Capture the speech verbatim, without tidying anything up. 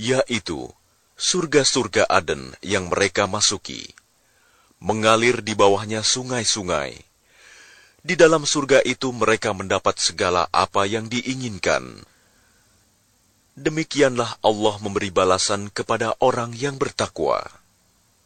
yaitu surga-surga Aden yang mereka masuki. Mengalir di bawahnya sungai-sungai. Di dalam surga itu mereka mendapat segala apa yang diinginkan. Demikianlah Allah memberi balasan kepada orang yang bertakwa.